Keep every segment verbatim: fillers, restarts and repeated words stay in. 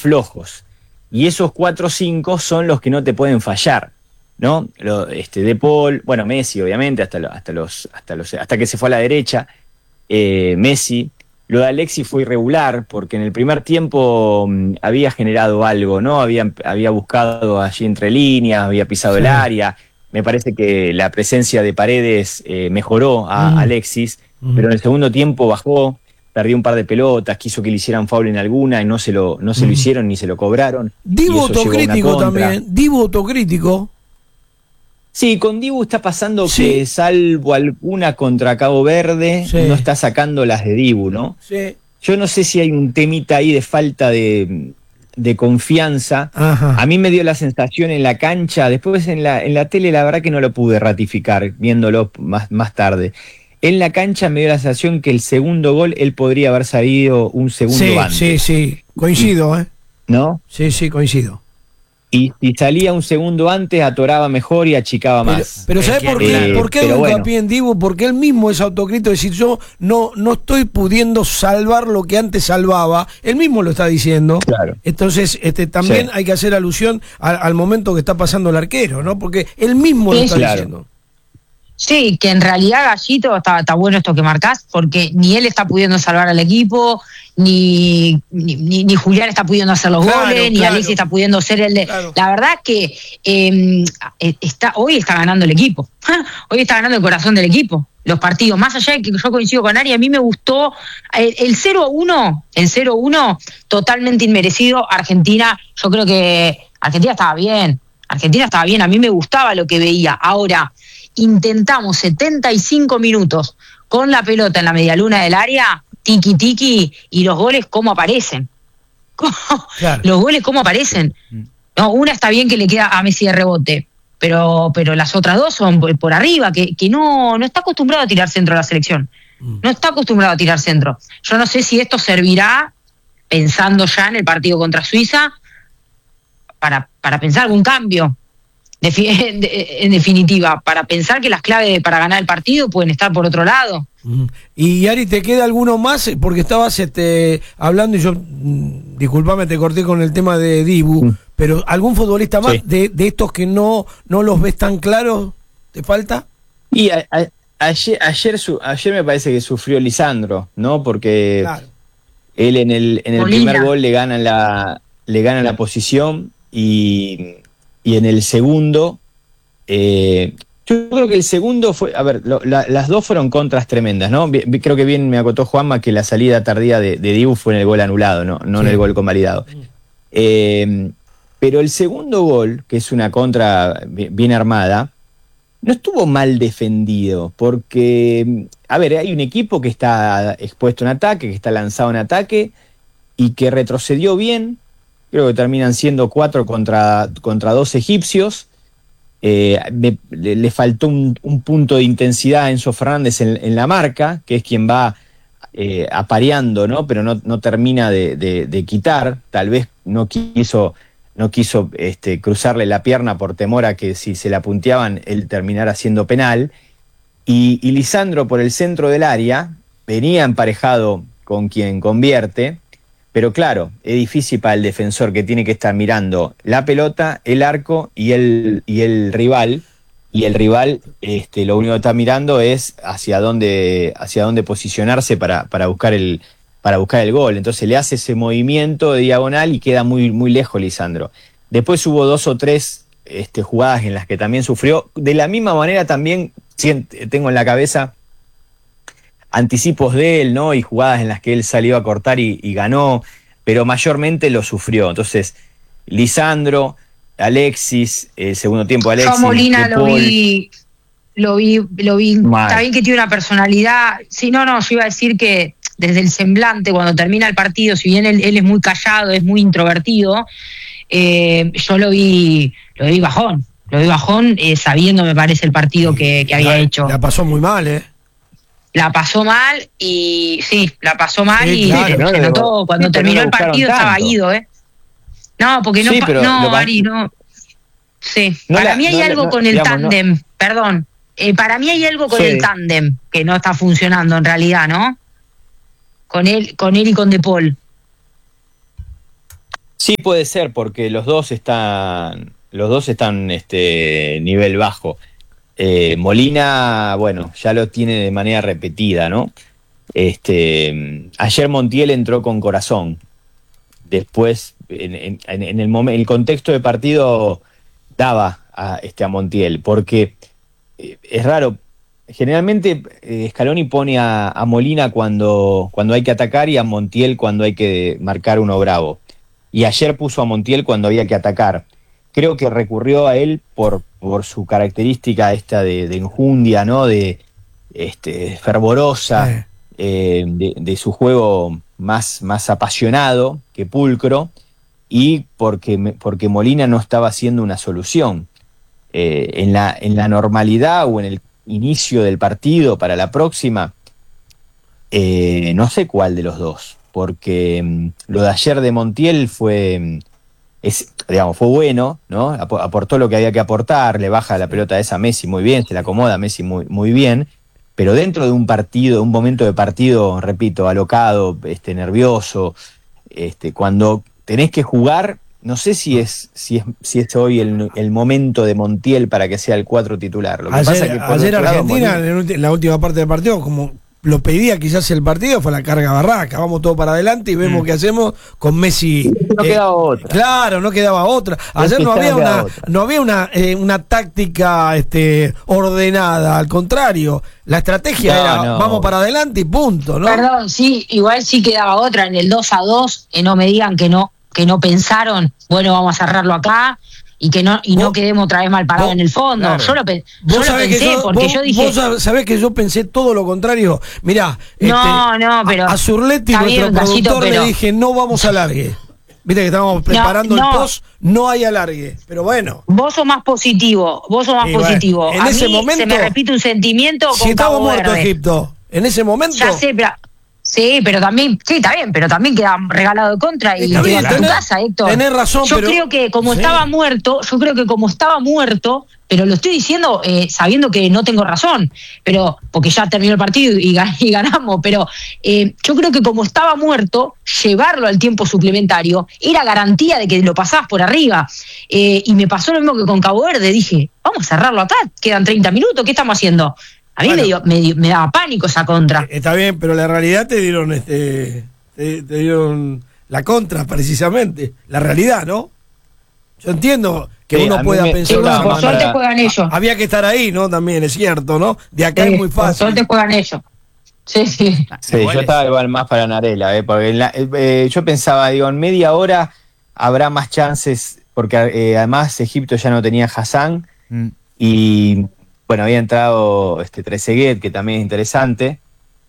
flojos. Y esos cuatro o cinco son los que no te pueden fallar, ¿no? Lo, este, De Paul, bueno, Messi, obviamente, hasta, lo, hasta, los, hasta, los, hasta que se fue a la derecha, eh, Messi. Lo de Alexis fue irregular, porque en el primer tiempo mmm, había generado algo, ¿no? Había, había buscado allí entre líneas, había pisado sí. el área. Me parece que la presencia de Paredes eh, mejoró a mm. Alexis, mm. pero en el segundo tiempo bajó, perdió un par de pelotas, quiso que le hicieran foul en alguna y no se lo, no se mm. lo hicieron ni se lo cobraron. Dibu autocrítico también, Dibu autocrítico. Sí, con Dibu está pasando sí. que salvo alguna contra Cabo Verde, sí. no está sacando las de Dibu, ¿no? Sí. Yo no sé si hay un temita ahí de falta de, de confianza. Ajá. A mí me dio la sensación en la cancha, después en la, en la tele la verdad que no lo pude ratificar, viéndolo más, más tarde. En la cancha me dio la sensación que el segundo gol él podría haber salido un segundo sí, antes. Sí, sí, coincido, ¿eh? ¿No? Sí, sí, coincido. Y si salía un segundo antes, atoraba mejor y achicaba más. Pero, pero ¿sabes por qué? ¿Por qué hago hincapié en Dibu? Porque él mismo es autocrítico, es decir, yo no, no estoy pudiendo salvar lo que antes salvaba. Él mismo lo está diciendo. Claro. Entonces, este, también sí. hay que hacer alusión al, al momento que está pasando el arquero, ¿no? Porque él mismo lo está claro. diciendo. Sí, que en realidad, Gallito, está, está bueno esto que marcás, porque ni él está pudiendo salvar al equipo, ni, ni, ni Julián está pudiendo hacer los claro, goles, ni claro. Alexis está pudiendo ser el de... Claro. La verdad que eh, está, hoy está ganando el equipo, hoy está ganando el corazón del equipo, los partidos, más allá de que yo coincido con Ari, a mí me gustó el, el cero a uno, el cero a uno totalmente inmerecido. Argentina, yo creo que Argentina estaba bien, Argentina estaba bien, a mí me gustaba lo que veía. Ahora, intentamos setenta y cinco minutos con la pelota en la medialuna del área, tiki tiki, y los goles cómo aparecen. Claro. Los goles cómo aparecen. No, una está bien que le queda a Messi de rebote, pero, pero las otras dos son por, por arriba, que, que no, no está acostumbrado a tirar centro a la selección. No está acostumbrado a tirar centro. Yo no sé si esto servirá, pensando ya en el partido contra Suiza, para, para pensar algún cambio. En definitiva, para pensar que las claves para ganar el partido pueden estar por otro lado. Y Ari, ¿te queda alguno más? Porque estabas este, hablando y yo, disculpame, te corté con el tema de Dibu, mm. pero ¿algún futbolista más sí. de, de estos que no, no los ves tan claros? ¿Te falta? Y a, a, ayer, ayer, su, ayer me parece que sufrió Lisandro, ¿no? Porque claro. él en el, en el primer gol le gana la, le gana la posición y... Y en el segundo, eh, yo creo que el segundo fue, a ver, lo, la, las dos fueron contras tremendas, ¿no? Creo que bien me acotó Juanma que la salida tardía de, de Dibu fue en el gol anulado, no, no sí. en el gol convalidado. Eh, pero el segundo gol, que es una contra bien armada, no estuvo mal defendido, porque, a ver, hay un equipo que está expuesto en ataque, que está lanzado en ataque, y que retrocedió bien. Creo que terminan siendo cuatro contra, contra dos egipcios. Eh, me, le, le faltó un, un punto de intensidad a Enzo Fernández en, en la marca, que es quien va eh, apareando, ¿no? Pero no, no termina de, de, de quitar. Tal vez no quiso, no quiso este, cruzarle la pierna por temor a que si se la punteaban él terminara siendo penal. Y, y Lisandro por el centro del área venía emparejado con quien convierte. Pero claro, es difícil para el defensor que tiene que estar mirando la pelota, el arco y el, y el rival. Y el rival este, lo único que está mirando es hacia dónde, hacia dónde posicionarse para, para, buscar el, para buscar el gol. Entonces le hace ese movimiento de diagonal y queda muy, muy lejos Lisandro. Después hubo dos o tres este, jugadas en las que también sufrió. De la misma manera también tengo en la cabeza anticipos de él, ¿no? Y jugadas en las que él salió a cortar y, y ganó, pero mayormente lo sufrió. Entonces, Lisandro, Alexis, el segundo tiempo Alexis. Yo Molina lo vi, lo vi, lo vi. Mal. Está bien que tiene una personalidad. Sí, no, no, yo iba a decir que desde el semblante, cuando termina el partido, si bien él, él es muy callado, es muy introvertido, eh, yo lo vi, lo vi bajón. Lo vi bajón, eh, sabiendo, me parece, el partido que, que había la, hecho. La pasó muy mal, ¿eh? La pasó mal y sí, la pasó mal sí, y claro, se no, notó sí, cuando terminó no el partido tanto. Estaba ido, ¿eh? No, porque no, sí, pero no, lo, Ari, no. Sí, no para la, mí hay no algo no, con el digamos, tándem, no. perdón, eh, para mí hay algo con sí. el tándem que no está funcionando en realidad, ¿no? Con él, con él y con De Paul. Sí, puede ser, porque los dos están, los dos están este nivel bajo. Eh, Molina, bueno, ya lo tiene de manera repetida, ¿no? Este, ayer Montiel entró con corazón. Después, en, en, en el momento, el contexto de partido daba a, este, a Montiel, porque eh, es raro. Generalmente eh, Scaloni pone a, a Molina cuando, cuando hay que atacar y a Montiel cuando hay que marcar uno bravo. Y ayer puso a Montiel cuando había que atacar. Creo que recurrió a él por, por su característica esta de, de enjundia, ¿no? De este, fervorosa, eh. Eh, de, de su juego más, más apasionado que pulcro, y porque, porque Molina no estaba haciendo una solución. Eh, en, la, en la normalidad o en el inicio del partido para la próxima, eh, no sé cuál de los dos, porque um, lo de ayer de Montiel fue, es, digamos, fue bueno, ¿no? Aportó lo que había que aportar, le baja la pelota a esa Messi muy bien, se la acomoda a Messi muy, muy bien, pero dentro de un partido, un momento de partido, repito, alocado, este, nervioso, este, cuando tenés que jugar, no sé si es si es, si es hoy el, el momento de Montiel para que sea el cuatro titular. Lo que ayer pasa que por ayer lado, Argentina, Molina, en la última parte del partido, como lo pedía quizás el partido, fue la carga barraca, vamos todo para adelante y vemos mm. qué hacemos con Messi. No eh, quedaba otra. Claro, no quedaba otra. Ayer no había, no, una, no había una eh, una táctica este, ordenada, al contrario, la estrategia no, era no. vamos para adelante y punto, ¿no? Perdón, sí, igual sí quedaba otra, en el dos a dos, eh, no me digan que no, que no pensaron, bueno, vamos a cerrarlo acá, y que no y no quedemos otra vez mal parados en el fondo. Claro. Yo lo, pe yo lo pensé, yo, porque vos, yo dije... Vos sabés que yo pensé todo lo contrario. Mirá, no, este, no, pero... A, a Zurletti, nuestro bien, productor, pero... le dije, no vamos a alargue. Viste que estábamos preparando no, no. el post, no hay alargue. Pero bueno. Vos sos más positivo, vos sos más y positivo. Bueno, en a ese mí momento... se me repite un sentimiento con Si estaba Cabo muerto Verde. Egipto, en ese momento... Ya sé, pero... Sí, pero también, sí, está bien, pero también queda regalado de contra y te vas a tu casa, Héctor. Tenés razón, yo pero... creo que como sí. estaba muerto, yo creo que como estaba muerto, pero lo estoy diciendo eh, sabiendo que no tengo razón, pero porque ya terminó el partido y, y ganamos, pero eh, yo creo que como estaba muerto, llevarlo al tiempo suplementario era garantía de que lo pasabas por arriba. Eh, y me pasó lo mismo que con Cabo Verde, dije, vamos a cerrarlo acá, quedan treinta minutos, ¿qué estamos haciendo? A mí bueno, me, dio, me, dio, me daba pánico esa contra. Está bien, pero la realidad te dieron este te, te dieron la contra, precisamente. La realidad, ¿no? Yo entiendo que sí, uno pueda me, pensar... Sí, por suerte para... juegan ellos. Había que estar ahí, ¿no? También es cierto, ¿no? De acá sí, es muy fácil. Por suerte juegan ellos. Sí, sí. Sí, yo estaba igual más para Narela, ¿eh? Porque en la, eh, yo pensaba, digo, en media hora habrá más chances, porque eh, además Egipto ya no tenía Hassan, mm. y... Bueno, había entrado este Trezeguet, que también es interesante,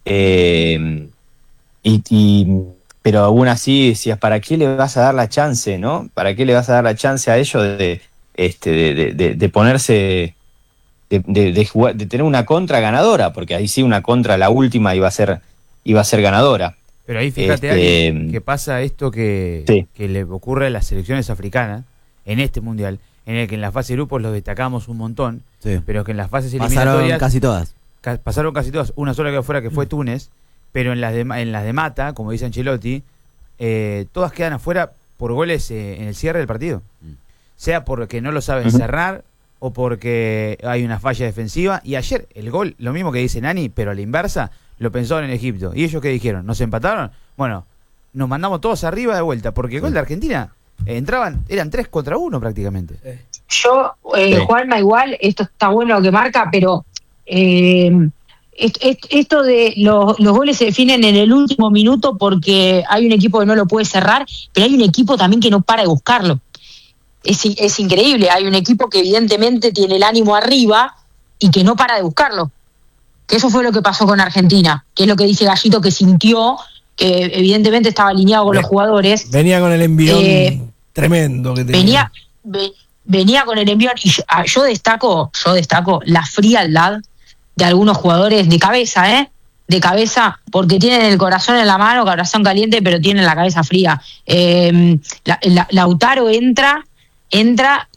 eh, y, y, pero aún así decías, ¿para qué le vas a dar la chance, no? ¿Para qué le vas a dar la chance a ellos de, este, de, de, de ponerse, de, de, de, jugar, de tener una contra ganadora? Porque ahí sí una contra, la última iba a ser, iba a ser ganadora. Pero ahí fíjate, este, Ali, que pasa esto que, sí. que le ocurre a las selecciones africanas en este mundial, en el que en la fase de grupos los destacamos un montón, sí. pero que en las fases eliminatorias... Pasaron casi todas. Ca pasaron casi todas, una sola que afuera que fue Túnez, pero en las de, en las de mata, como dice Ancelotti, eh, todas quedan afuera por goles eh, en el cierre del partido. Mm. Sea porque no lo saben uh-huh. cerrar, o porque hay una falla defensiva, y ayer el gol, lo mismo que dice Nani, pero a la inversa, lo pensaron en Egipto. ¿Y ellos qué dijeron? ¿Nos empataron? Bueno, nos mandamos todos arriba de vuelta, porque el gol de Argentina... entraban, eran tres contra uno prácticamente. Yo, eh, sí. Juanma, igual, esto está bueno lo que marca, pero eh, est est esto de los, los goles se definen en el último minuto porque hay un equipo que no lo puede cerrar, pero hay un equipo también que no para de buscarlo. Es, es increíble, hay un equipo que evidentemente tiene el ánimo arriba y que no para de buscarlo. Que eso fue lo que pasó con Argentina, que es lo que dice Gallito, que sintió que evidentemente estaba alineado con los jugadores. Venía con el envión eh, tremendo que tenía. Venía, ve, venía con el envión y yo, yo destaco, yo destaco la frialdad de algunos jugadores de cabeza, ¿eh? De cabeza, porque tienen el corazón en la mano, corazón caliente, pero tienen la cabeza fría. Eh, la, la, Lautaro entra, entra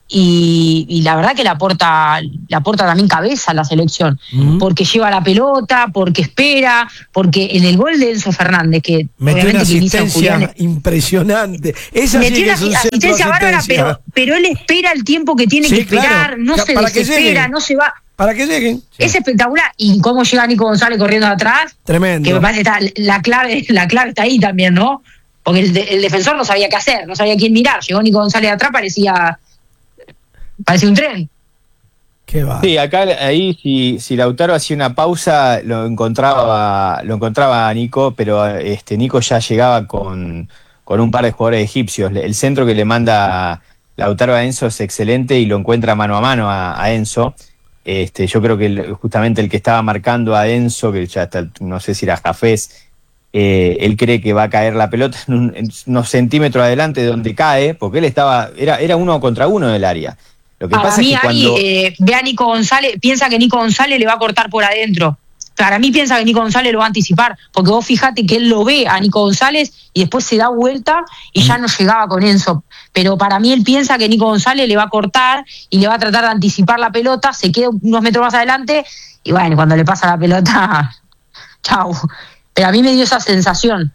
y, y la verdad que le aporta, le aporta también cabeza a la selección, uh-huh. porque lleva la pelota, porque espera, porque en el gol de Enzo Fernández, que metió obviamente una que inicia asistencia impresionante. Esa sí que es un asistencia bárbara, pero, pero él espera el tiempo que tiene sí, que esperar, claro. no se desespera, no se va. Para que lleguen. Es sí. espectacular. Y cómo llega Nico González corriendo de atrás. Tremendo. Que me parece que está, la, clave, la clave está ahí también, ¿no? Porque el, de, el defensor no sabía qué hacer, no sabía quién mirar. Llegó Nico González de atrás, parecía parecía un tren. Qué va. Sí, acá ahí si, si Lautaro hacía una pausa, lo encontraba, lo encontraba a Nico, pero este Nico ya llegaba con, con un par de jugadores egipcios. El centro que le manda Lautaro a Enzo es excelente y lo encuentra mano a mano a, a Enzo. Este, yo creo que el, justamente el que estaba marcando a Enzo, que ya está, no sé si era Jafés, eh, él cree que va a caer la pelota en, un, en unos centímetros adelante de donde cae, porque él estaba, era, era uno contra uno del área. Lo que Para pasa mí es que ahí cuando... eh, ve a Nico González, piensa que Nico González le va a cortar por adentro. Para mí piensa que Nico González lo va a anticipar, porque vos fijate que él lo ve a Nico González y después se da vuelta y ya no llegaba con Enzo. Pero para mí él piensa que Nico González le va a cortar y le va a tratar de anticipar la pelota, se queda unos metros más adelante y bueno, cuando le pasa la pelota, chau. Pero a mí me dio esa sensación.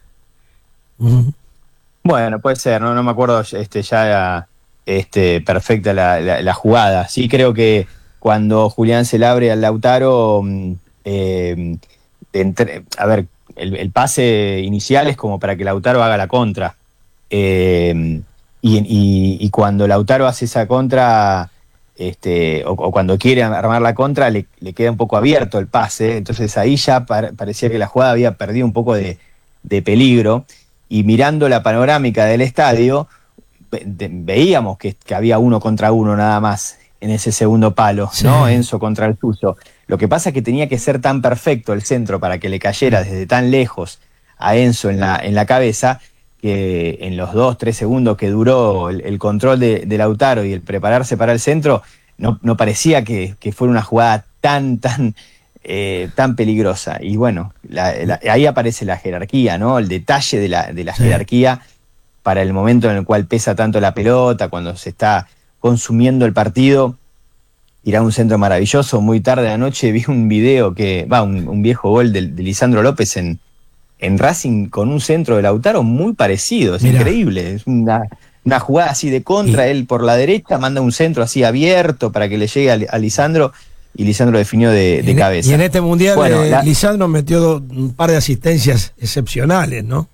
Bueno, puede ser, no, no me acuerdo este, ya este, perfecta la, la, la jugada. Sí creo que cuando Julián se le abre al Lautaro... Eh, entre, a ver, el, el pase inicial es como para que Lautaro haga la contra. Eh, y, y, y cuando Lautaro hace esa contra, este, o, o cuando quiere armar la contra, le, le queda un poco abierto el pase. Entonces ahí ya par, parecía que la jugada había perdido un poco de, de peligro. Y mirando la panorámica del estadio, ve, de, veíamos que, que había uno contra uno nada más en ese segundo palo, sí. ¿no? Enzo contra el Suso. Lo que pasa es que tenía que ser tan perfecto el centro para que le cayera desde tan lejos a Enzo en la, en la cabeza, que en los dos, tres segundos que duró el, el control de, de Lautaro y el prepararse para el centro, no, no parecía que, que fuera una jugada tan, tan, eh, tan peligrosa. Y bueno, la, la, ahí aparece la jerarquía, ¿no? El detalle de la, de la sí. jerarquía para el momento en el cual pesa tanto la pelota, cuando se está consumiendo el partido. Irá un centro maravilloso. Muy tarde anoche vi un video que, va, un, un viejo gol de, de Lisandro López en, en Racing con un centro de Lautaro muy parecido. Es Mirá. increíble. Es una, una jugada así de contra. Y... él por la derecha manda un centro así abierto para que le llegue a, a Lisandro y Lisandro definió de, de y cabeza. Y en este mundial bueno, eh, la... Lisandro metió do, un par de asistencias excepcionales, ¿no?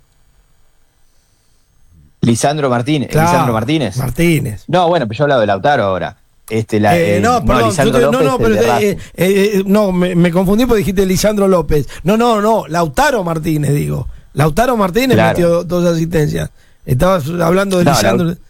Lisandro Martínez. Claro, Lisandro Martínez. Martínez. No, bueno, pero yo hablaba de Lautaro ahora. Este, la, eh, no, eh, perdón, no, Lisandro te, López, no, no, pero eh, eh, no, me, me confundí porque dijiste Lisandro López. No, no, no, Lautaro Martínez, digo. Lautaro Martínez claro. metió dos asistencias. Estabas hablando de no, Lisandro. Laut-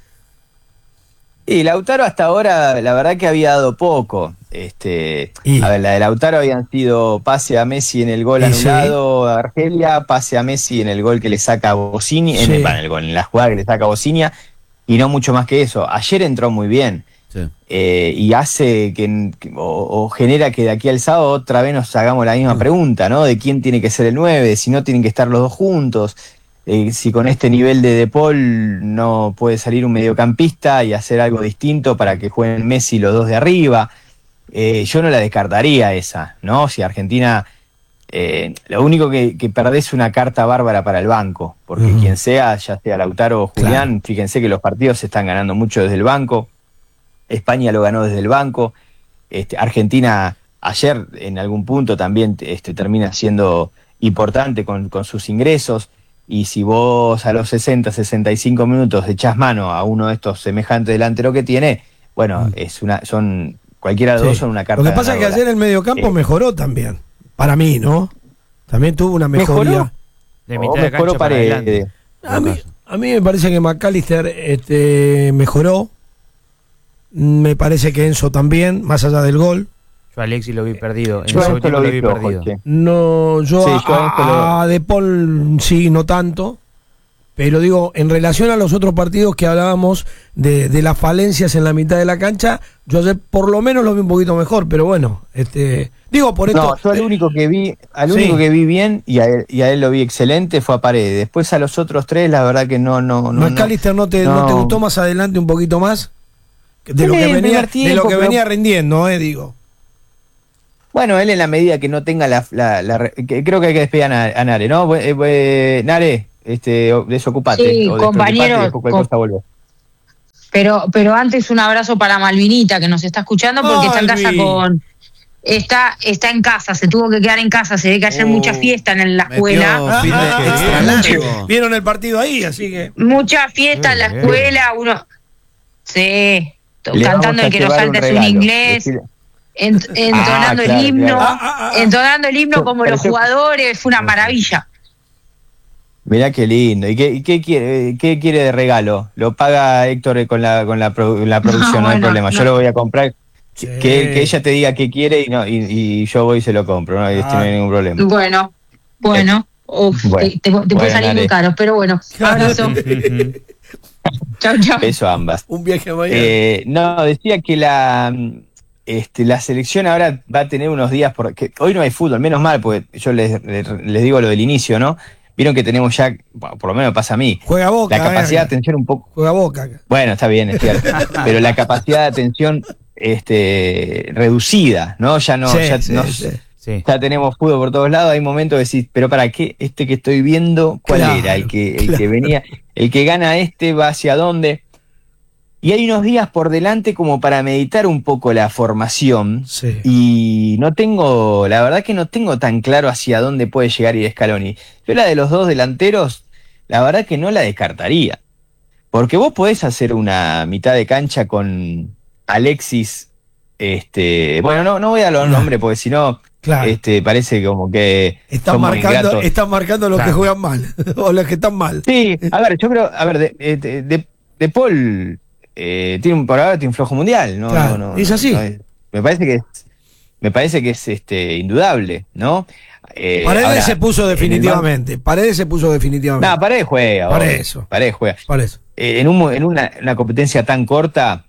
y Lautaro hasta ahora, la verdad que había dado poco. Este, y, a ver, la de Lautaro habían sido pase a Messi en el gol anulado sí. a Argelia, pase a Messi en el gol que le saca a Bossini, sí. en, el, en, el gol, en la jugada que le saca a Bossinia, y no mucho más que eso. Ayer entró muy bien. Sí. Eh, y hace que, o, o genera que de aquí al sábado otra vez nos hagamos la misma pregunta, ¿no? De quién tiene que ser el nueve, si no tienen que estar los dos juntos, eh, si con este nivel de De Paul no puede salir un mediocampista y hacer algo distinto para que jueguen Messi los dos de arriba. Eh, yo no la descartaría esa, ¿no? Si Argentina, eh, lo único que, que perdés es una carta bárbara para el banco, porque uh-huh. quien sea, ya sea Lautaro o Julián, claro. fíjense que los partidos se están ganando mucho desde el banco. España lo ganó desde el banco. Este, Argentina ayer en algún punto también este, termina siendo importante con, con sus ingresos. Y si vos a los sesenta, sesenta y cinco minutos echás mano a uno de estos semejantes delanteros que tiene, bueno, mm. es una, son cualquiera de los sí. dos son una carta. Lo que pasa ganadora. Es que ayer el mediocampo eh. mejoró también. Para mí, ¿no? También tuvo una mejoría. De mitad de mejoró para adelante. A mí, a mí me parece que McAllister este, mejoró. Me parece que Enzo también, más allá del gol. Yo a Alexis lo vi perdido. Yo en esto lo, lo vi flojo, perdido. Sí. No, yo, sí, yo a, a De Paul sí, no tanto. Pero digo, en relación a los otros partidos que hablábamos de, de las falencias en la mitad de la cancha, yo ayer por lo menos lo vi un poquito mejor, pero bueno, este digo por esto. No, yo al único que vi, al sí. único que vi bien y a, él, y a él lo vi excelente fue a Paredes. Después a los otros tres, la verdad que no, no, no. McAllister no te, no, no te gustó más adelante un poquito más. De lo, que venía, tiempo, de lo que venía rindiendo, eh, digo. Bueno, él en la medida que no tenga la... la, la que creo que hay que despedir a, a Nare, ¿no? Eh, eh, Nare, este, desocupate. Sí, o compañero. Com pero, pero antes un abrazo para Malvinita, que nos está escuchando, porque oh, está en casa Alvin. con... Está, está en casa, se tuvo que quedar en casa, se ve que ayer oh, mucha fiesta en la escuela. Ah, ah, ah, Vieron el partido ahí, así que... Mucha fiesta en la escuela, uno... Sí, cantando el que nos salta es un inglés, ent, entonando ah, claro, el himno, claro. Ah, ah, ah, entonando el himno como los jugadores, fue una maravilla. Mirá qué lindo. ¿Y qué, y qué quiere qué quiere de regalo? Lo paga Héctor con la con la, produ la producción, no, no hay bueno, problema. No. Yo lo voy a comprar. Sí. Que, que ella te diga qué quiere y no y, y yo voy y se lo compro, no, ah. no hay ningún problema. Bueno, bueno, Uf, bueno te, te, te bueno, puede salir muy caro, pero bueno, abrazo. Chau, chau. Beso a ambas. Un viaje a Miami. Eh, no, decía que la este, la selección ahora va a tener unos días, porque hoy no hay fútbol, menos mal, porque yo les, les, les digo lo del inicio, ¿no? Vieron que tenemos ya, bueno, por lo menos pasa a mí, Juega Boca, la capacidad eh, de atención un poco... Juega Boca. Bueno, está bien, es cierto, pero la capacidad de atención este, reducida, ¿no? Ya no... Sí, ya, sí, no sí. Sí. Ya tenemos fútbol por todos lados, hay momentos de decir, pero ¿para qué? Este que estoy viendo, ¿cuál claro, era? El que, el claro. que venía, el que gana este va hacia dónde. Y hay unos días por delante como para meditar un poco la formación. Sí. Y no tengo, la verdad que no tengo tan claro hacia dónde puede llegar ir Scaloni. Yo la de los dos delanteros, la verdad que no la descartaría. Porque vos podés hacer una mitad de cancha con Alexis, este, bueno, no, no voy a dar los nombres porque si no... Claro. Este, parece como que están marcando, están marcando los claro. que juegan mal o los que están mal. Sí, a ver, yo creo, a ver, de, de, de, de Paul eh, tiene un por ahora tiene un flojo mundial, ¿no? Claro, no, no es así. No, no, me parece que es, me parece que es este indudable, ¿no? Eh, Paredes ahora, se puso definitivamente. Paredes se puso definitivamente. No, Paredes juega. Para eso. Paredes juega. Para eso. Eh, en un, en una, una competencia tan corta,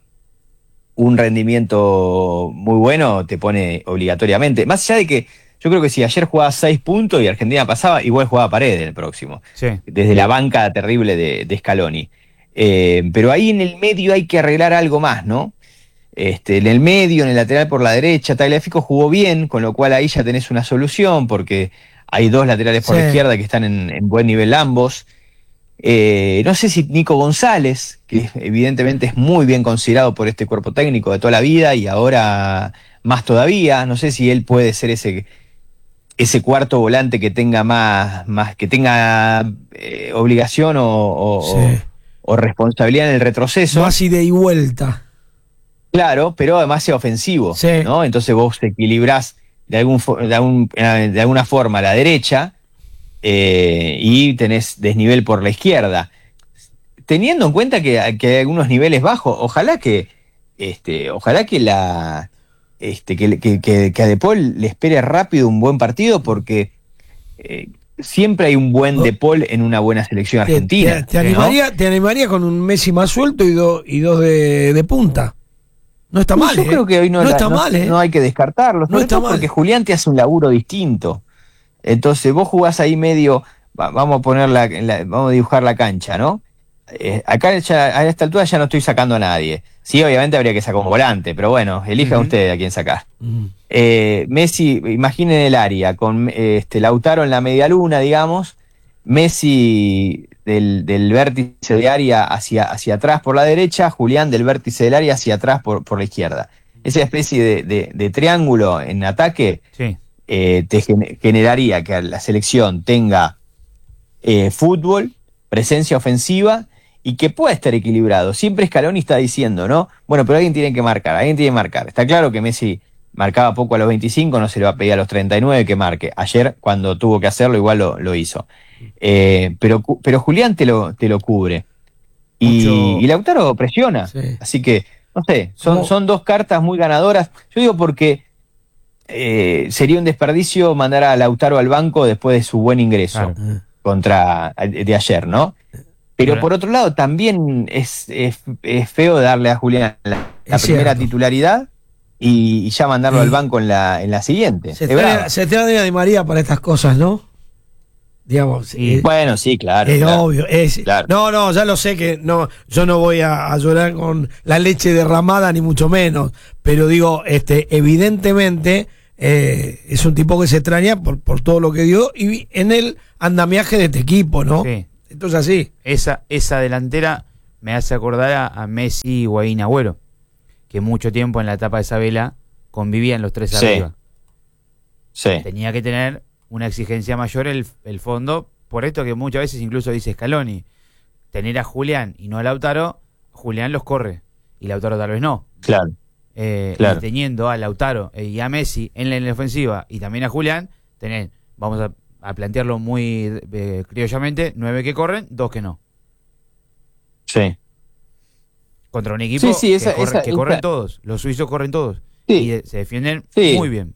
un rendimiento muy bueno te pone obligatoriamente. Más allá de que yo creo que si ayer jugaba seis puntos y Argentina pasaba, igual jugaba Paredes en el próximo. Sí. Desde la banca terrible de, de Scaloni. Eh, pero ahí en el medio hay que arreglar algo más, ¿no? Este, en el medio, en el lateral por la derecha, Tagliafico jugó bien, con lo cual ahí ya tenés una solución, porque hay dos laterales por sí. la izquierda que están en, en buen nivel ambos. Eh, no sé si Nico González, que evidentemente es muy bien considerado por este cuerpo técnico de toda la vida y ahora más todavía, no sé si él puede ser ese, ese cuarto volante que tenga más, más que tenga eh, obligación o, o, sí. o, o responsabilidad en el retroceso. Más ida y vuelta. Claro, pero además sea ofensivo, sí. ¿no? Entonces vos equilibrás de, algún, de, algún, de alguna forma a la derecha. Eh, y tenés desnivel por la izquierda. Teniendo en cuenta que, que hay algunos niveles bajos, ojalá que este, ojalá que la este, que, que, que, que a De Paul le espere rápido un buen partido, porque eh, siempre hay un buen De Paul en una buena selección argentina. Te, te, te, animaría, ¿no? te animaría con un Messi más suelto y, do, y dos de, de punta. No está mal. Yo eh. creo que hoy no, no la, está no, mal, eh. no hay que descartarlos. No está mal. Porque Julián te hace un laburo distinto. Entonces vos jugás ahí medio, va, vamos a poner la, la, vamos a dibujar la cancha, ¿no? Eh, acá ya, a esta altura ya no estoy sacando a nadie. Sí, obviamente habría que sacar un volante, pero bueno, elijan uh-huh. ustedes a quién sacar. Uh-huh. eh, Messi, imaginen el área, con eh, este Lautaro en la media luna, digamos, Messi del, del vértice de área hacia, hacia atrás por la derecha, Julián del vértice del área hacia atrás por, por la izquierda. Esa especie de, de, de triángulo en ataque. Sí. Eh, te generaría que la selección tenga eh, fútbol, presencia ofensiva y que pueda estar equilibrado. Siempre Scaloni está diciendo, ¿no? Bueno, pero alguien tiene que marcar, alguien tiene que marcar. Está claro que Messi marcaba poco a los veinticinco, no se le va a pedir a los treinta y nueve que marque. Ayer, cuando tuvo que hacerlo, igual lo, lo hizo. Eh, pero, pero Julián te lo, te lo cubre. Y, Mucho... y Lautaro presiona. Sí. Así que, no sé, son, son dos cartas muy ganadoras. Yo digo porque... Eh, sería un desperdicio mandar a Lautaro al banco después de su buen ingreso claro. contra de ayer, ¿no? Pero claro. por otro lado también es, es, es feo darle a Julián la, la primera cierto. titularidad y, y ya mandarlo sí. al banco en la, en la siguiente. Se te, se te da Di María para estas cosas, ¿no? Digamos, y, es, bueno, sí, claro. Es claro, obvio. Es, claro. No, no, ya lo sé que no, yo no voy a, a llorar con la leche derramada, ni mucho menos. Pero digo, este, evidentemente, eh, es un tipo que se extraña por, por todo lo que dio y en el andamiaje de este equipo, ¿no? Sí. Esto es así. Esa, esa delantera me hace acordar a, a Messi y Higuaín Agüero, que mucho tiempo en la etapa de Isabela convivían los tres Sí. arriba. Sí. Tenía que tener una exigencia mayor el, el fondo, por esto que muchas veces incluso dice Scaloni, tener a Julián y no a Lautaro, Julián los corre y Lautaro tal vez no. Claro. Eh, Claro. Y teniendo a Lautaro y a Messi en la, en la ofensiva y también a Julián, tener, vamos a, a plantearlo muy eh, criollamente, nueve que corren, dos que no. Sí. Contra un equipo Sí, sí, esa- que, corre- esa- que corren esa- todos, los suizos corren todos Sí. y de- se defienden Sí. muy bien.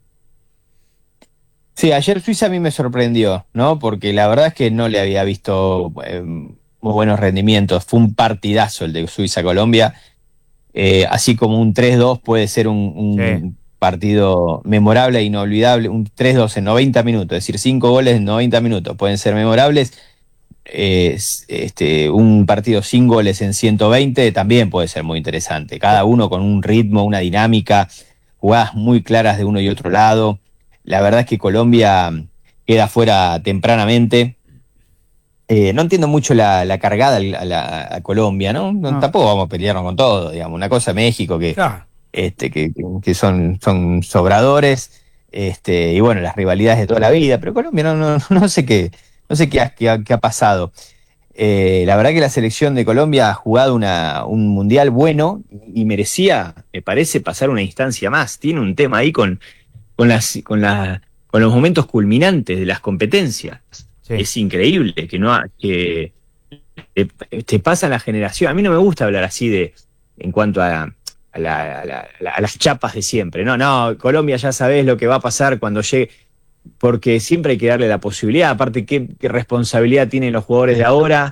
Sí, ayer Suiza a mí me sorprendió, ¿no? Porque la verdad es que no le había visto eh, muy buenos rendimientos. Fue un partidazo el de Suiza-Colombia. Eh, así como un tres dos puede ser un, un Sí. partido memorable e inolvidable. Un tres dos en noventa minutos, es decir, cinco goles en noventa minutos pueden ser memorables. Eh, este, un partido sin goles en ciento veinte también puede ser muy interesante. Cada uno con un ritmo, una dinámica, jugadas muy claras de uno y otro lado. La verdad es que Colombia queda fuera tempranamente. Eh, no entiendo mucho la, la cargada a, la, a Colombia, ¿no? No, No. Tampoco vamos a pelearnos con todo, digamos. Una cosa México que, Claro. este, que, que son, son sobradores, este, y bueno, las rivalidades de toda la vida, pero Colombia no, no, no sé qué, no sé qué ha, qué ha, qué ha pasado. Eh, la verdad que la selección de Colombia ha jugado una, un mundial bueno y merecía, me parece, pasar una instancia más. Tiene un tema ahí con, con, las, con, la, con los momentos culminantes de las competencias. Sí. Es increíble que no ha- que te, te pasa la generación. A mí no me gusta hablar así de en cuanto a, a, la- a la- a la- a las chapas de siempre. No, no, Colombia ya sabés lo que va a pasar cuando llegue, porque siempre hay que darle la posibilidad. Aparte, qué, qué responsabilidad tienen los jugadores de ahora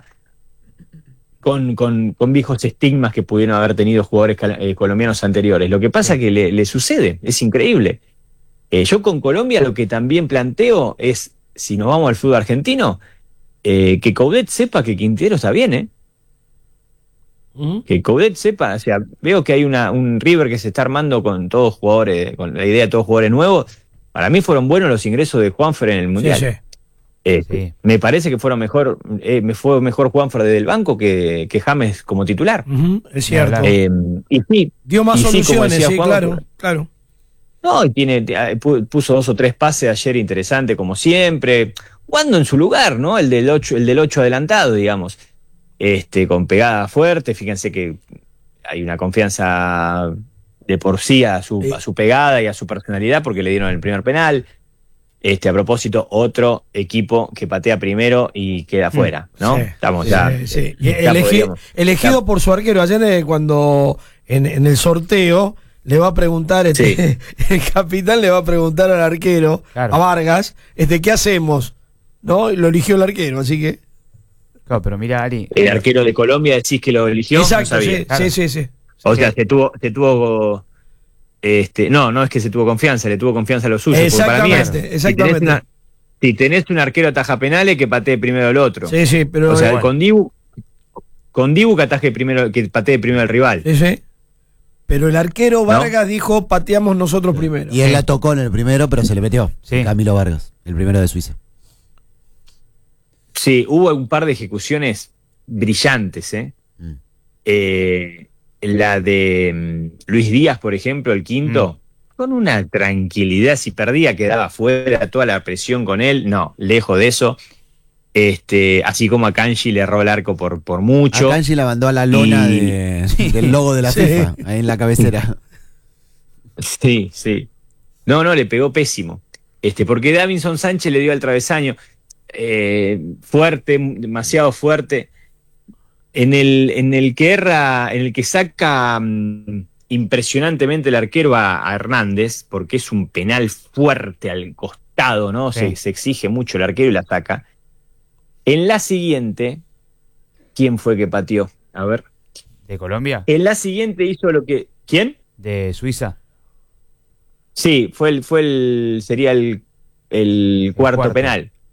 con, con, con viejos estigmas que pudieron haber tenido jugadores cal- eh, colombianos anteriores. Lo que pasa es que le, le sucede, es increíble. Eh, yo con Colombia lo que también planteo es, si nos vamos al fútbol argentino, eh, que Coudet sepa que Quintero está bien, ¿eh? ¿Mm? Que Coudet sepa, o sea, veo que hay una, un River que se está armando con todos jugadores, con la idea de todos jugadores nuevos. Para mí fueron buenos los ingresos de Juanfer en el Mundial. Sí, sí. Eh, Sí. Me parece que fueron mejor, eh, me fue mejor Juanfer desde el banco que, que James como titular. Ujú, es cierto. hablar. Eh, y sí, Dio más y sí, como soluciones, decía sí, Juan, claro, claro. no, y tiene, eh, pu- puso dos o tres pases ayer interesante, como siempre, jugando en su lugar, ¿no? El del ocho, el del ocho adelantado, digamos. Este, con pegada fuerte, fíjense que hay una confianza de por sí a su, Sí. a su pegada y a su personalidad, porque le dieron el primer penal. Este, a propósito, otro equipo que patea primero y queda fuera, ¿no? Sí, Estamos sí, ya. sí. ya Elegi- podríamos- elegido ya- por su arquero. Ayer eh, cuando en, en el sorteo le va a preguntar, este, el capitán le va a preguntar al arquero, Claro. a Vargas, este, ¿qué hacemos? ¿No? Y lo eligió el arquero, así que. Claro, pero mira, Ari, El arquero de Colombia decís que lo eligió. No Exacto, sabía. sí, claro. sí, sí, sí. O Sí. sea, se tuvo, se tuvo este, no, no es que se tuvo confianza, le tuvo confianza a los suyos. Porque para mí es, Exactamente, si tenés, exactamente. una- si tenés un arquero ataja penales, que patee primero el otro. Sí, sí, pero. o sea, eh, con Dibu, con Dibu que ataje primero, que patee primero el rival. sí, sí. Pero el arquero Vargas dijo, pateamos nosotros primero. Y él la tocó en el primero, pero se le metió. Sí. Camilo Vargas, el primero de Suiza. Sí, hubo un par de ejecuciones brillantes, ¿eh? Mm. Eh, la de mm, Luis Díaz, por ejemplo, el quinto, con una tranquilidad, si perdía quedaba fuera, toda la presión con él, no, lejos de eso. Este, así como a Kanji le erró el arco por, por mucho. A Kanji la mandó a la lona Y- de- del logo de la Sí. FIFA, ahí en la cabecera. Sí, sí. No, no, le pegó pésimo. Este, porque Davinson Sánchez le dio al travesaño. eh, fuerte, demasiado fuerte. En el, en el que erra, en el que saca mm, impresionantemente el arquero a, a Hernández, porque es un penal fuerte al costado, ¿no? Sí. Se, se exige mucho el arquero y la saca. En la siguiente, ¿quién fue que pateó? A ver. ¿de Colombia? En la siguiente hizo lo que. ¿Quién? ¿De Suiza? Sí, fue el, fue el, sería el, el cuarto, cuarto. penal.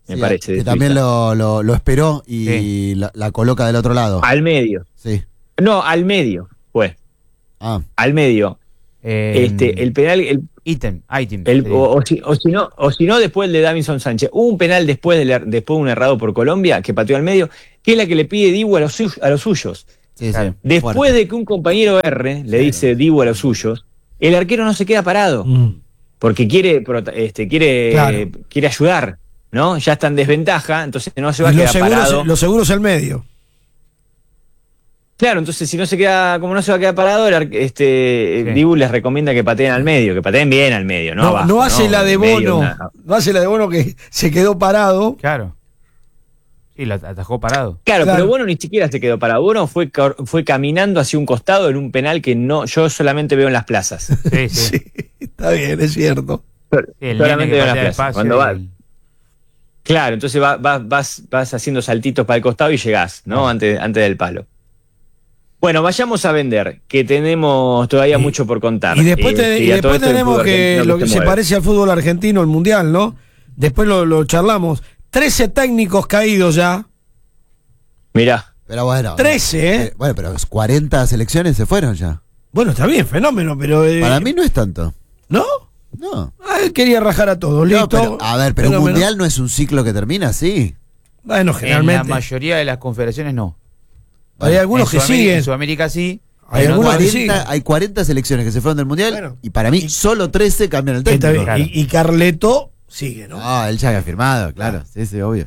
me Sí, parece. que de también Suiza. lo, lo, lo esperó y Sí. la, la coloca del otro lado. Al medio. Sí. No, al medio, fue. Ah, Al medio. Eh, Este, el penal, el, Item, item. el- sí. o, o si, o si no, o si no, después el de Davinson Sánchez. Hubo un penal después de después de un errado por Colombia que pateó al medio, que es la que le pide Dibu a los, suy- a los suyos. sí, Claro. sí. Después Fuerte. de que un compañero R le dice Dibu a los suyos, el arquero no se queda parado. Mm. Porque quiere, prota- este, quiere, Claro. quiere ayudar, ¿no? Ya está en desventaja, entonces no se va a Y lo quedar seguro, parado. es, lo seguro es el medio. Claro, entonces si no se queda, como no se va a quedar parado, el ar- este, Sí. Dibu les recomienda que pateen al medio, que pateen bien al medio, ¿no? No, abajo, no hace la de En medio, Bono. una- No hace la de Bono que se quedó parado. Claro. Sí, lo atajó parado. Claro, Claro. pero Bono ni siquiera se quedó parado. Bono fue, ca- fue caminando hacia un costado en un penal que no, yo solamente veo en las plazas. Sí, sí. Sí, está bien, es cierto. Sí, el nene solamente que veo en las patea plazas. despacio Cuando va, y- claro, entonces va- va- vas, vas haciendo saltitos para el costado y llegás, ¿no? Ah. Antes, antes del palo. Bueno, vayamos a vender, que tenemos todavía Y- mucho por contar. Y después, te- Este, y a todo después esto el tenemos fútbol que argentino lo que se mueve. parece al fútbol argentino, el mundial, ¿no? Después lo, lo charlamos. trece técnicos caídos ya. Mirá, Pero bueno. trece, ¿eh? eh, Bueno, pero cuarenta selecciones se fueron ya. Bueno, está bien, fenómeno, pero. eh, Para mí no es tanto. ¿No? No. Ah, él quería rajar a todos, No, listo. pero, a ver, pero un Fenómeno. mundial no es un ciclo que termina así. Bueno, En la generalmente. mayoría de las confederaciones no. Hay algunos en que Sudamérica, siguen. En Sudamérica sí. Hay en algunos otras- que cuarenta, siguen. hay cuarenta selecciones que se fueron del mundial Bueno. y para mí solo trece cambian el Está técnico. bien. Y, y Carleto sigue, ¿no? No, él ya había firmado, claro. Sí, sí, obvio.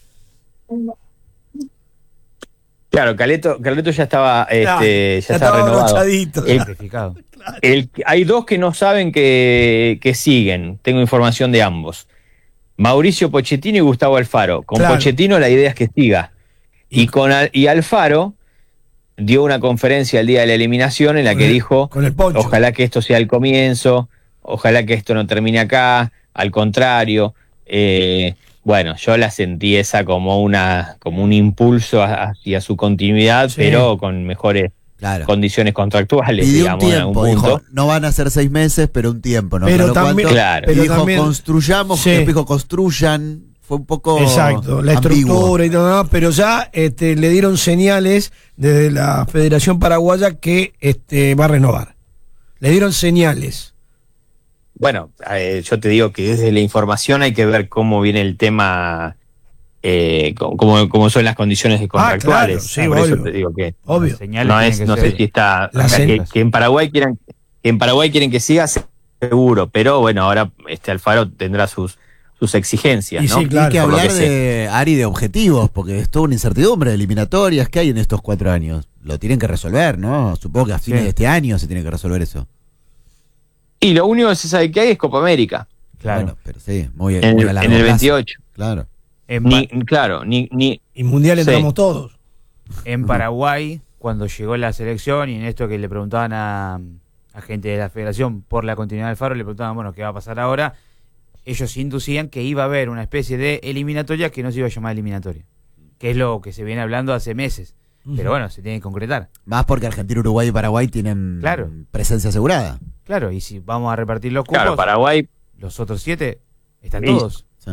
claro, Carleto, Carleto ya estaba, Claro, este, ya ya estaba estaba renovado. abrochadito. El- Certificado. El- hay dos que no saben que, que siguen. Tengo información de ambos. Mauricio Pochettino y Gustavo Alfaro. Con Claro. Pochettino la idea es que siga. Y con Al- y Alfaro dio una conferencia el día de la eliminación en la Con que el- dijo, con el poncho. ojalá que esto sea el comienzo, ojalá que esto no termine acá, al contrario. eh, bueno, yo la sentí esa como una como un impulso a- hacia su continuidad, Sí. pero con mejores Claro. condiciones contractuales, Pidió un digamos, en algún tiempo, punto. dijo, no van a ser seis meses, pero un tiempo, ¿no? Pero Claro, también- ¿cuánto? Claro. pero dijo, también- construyamos, Sí. después dijo, construyan, fue un poco Exacto, la ambiguo. estructura y todo, ¿no? Pero ya este, le dieron señales desde la Federación Paraguaya que este, va a renovar. Le dieron señales. Bueno, eh, yo te digo que desde la información hay que ver cómo viene el tema, eh, cómo, cómo- cómo son las condiciones contractuales. claro, sí, Por eso obvio. te digo que Obvio. Señales no tienen es, que no ser- sé si está, La o sea, que, señal. que en Paraguay quieran, que en Paraguay quieren que siga, seguro, pero bueno, ahora este Alfaro tendrá sus sus exigencias, Y ¿no? sí, claro. Hay que Por lo hablar que sé. de, Ari, de objetivos, porque es toda una incertidumbre de eliminatorias que hay en estos cuatro años. Lo tienen que resolver, ¿no? Supongo que a fines Sí. de este año se tiene que resolver eso. Y lo único que se sabe que hay es Copa América, Claro. Bueno, pero sí, muy, en, muy el- a largo en el plazo. veintiocho. Claro. En, Ni, Pa- claro, ni, ni, Y mundial Sí. entramos todos. en Paraguay, cuando llegó la selección y en esto que le preguntaban a, a gente de la federación por la continuidad del Faro, le preguntaban, bueno, ¿qué va a pasar ahora? Ellos inducían que iba a haber una especie de eliminatoria que no se iba a llamar eliminatoria, que es lo que se viene hablando hace meses. Pero bueno, se tiene que concretar. Más porque Argentina, Uruguay y Paraguay tienen Claro. presencia asegurada. Claro, y si vamos a repartir los cupos, claro, Paraguay. los otros siete están Y- todos. Sí.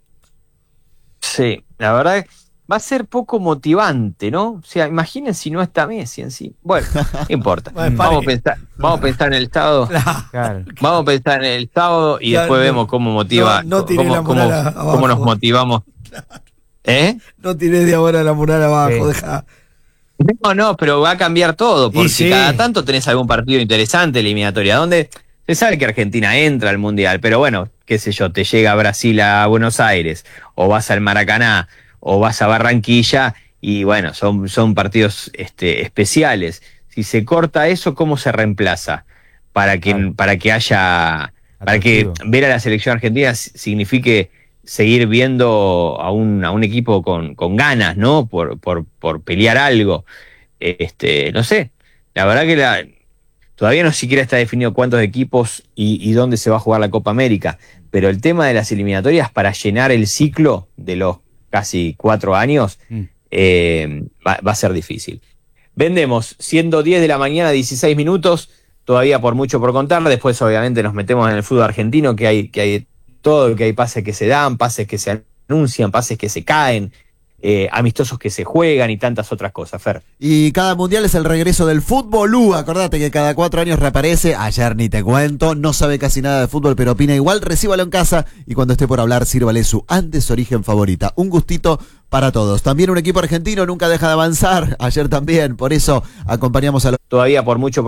Sí, la verdad va a ser poco motivante, ¿no? O sea, imaginen si no está Messi en sí. Bueno, no importa. Bueno, vamos, a pare- pensar, vamos a pensar en el sábado. Claro. Vamos a pensar en el sábado y Ya, después no, vemos cómo motiva, no- no tiré cómo, la cómo- moral a- abajo. cómo nos motivamos. ¿Eh? No tiré de ahora la moral abajo, Sí. deja. No, no, pero va a cambiar todo, porque sí. cada tanto tenés algún partido interesante eliminatoria, donde se sabe que Argentina entra al Mundial, pero bueno, qué sé yo, te llega Brasil a Buenos Aires, o vas al Maracaná, o vas a Barranquilla, y bueno, son, son partidos este, especiales. Si se corta eso, ¿cómo se reemplaza? Para que, Claro. para que haya, para que Atractivo. ver a la selección argentina signifique seguir viendo a un, a un equipo con, con ganas, ¿no? Por, por, por pelear algo. Este, no sé. La verdad que la, todavía no siquiera está definido cuántos equipos y, y dónde se va a jugar la Copa América. Pero el tema de las eliminatorias para llenar el ciclo de los casi cuatro años Mm. eh, va, va a ser difícil. Vendemos, siendo diez de la mañana, dieciséis minutos, todavía por mucho por contar. Después, obviamente, nos metemos en el fútbol argentino, que hay, que hay todo, que hay pases que se dan, pases que se anuncian, pases que se caen, eh, amistosos que se juegan y tantas otras cosas, Fer. Y cada mundial es el regreso del fútbol. Uh, acordate que cada cuatro años reaparece. Ayer ni te cuento, no sabe casi nada de fútbol, pero opina igual. Recíbalo en casa y cuando esté por hablar, sírvale su antes origen favorita. Un gustito para todos. También un equipo argentino nunca deja de avanzar. Ayer también, por eso acompañamos a los... Todavía por mucho